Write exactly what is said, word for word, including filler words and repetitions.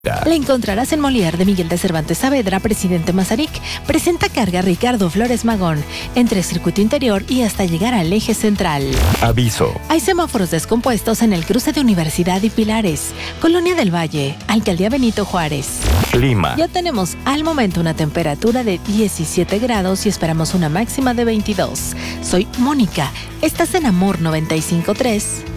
La encontrarás en Molière de Miguel de Cervantes Saavedra, Presidente Mazarik. Presenta carga Ricardo Flores Magón, entre circuito interior y hasta llegar al eje central. Aviso. Hay semáforos descompuestos en el cruce de Universidad y Pilares, Colonia del Valle, Alcaldía Benito Juárez. Clima. Ya tenemos al momento una temperatura de diecisiete grados y esperamos una máxima de veintidós. Soy Mónica. Estás en Amor noventa y cinco punto tres.